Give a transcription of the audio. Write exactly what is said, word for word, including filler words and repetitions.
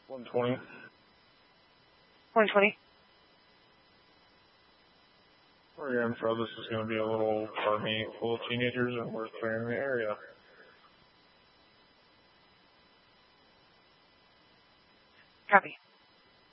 one twenty. one twenty. We're info. This is going to be a little car meet full of teenagers, and we're clearing the area. Copy.